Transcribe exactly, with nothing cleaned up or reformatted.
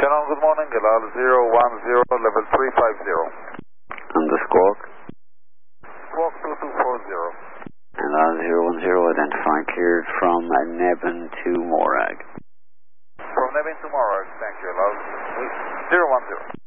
Shannon, good morning. Galal zero one zero, level three five zero. And the squawk? Squawk two two four zero. And Galal zero one zero, identify cleared from Nebben to Morag. From Nebben to Morag, thank you, Galal. zero one zero.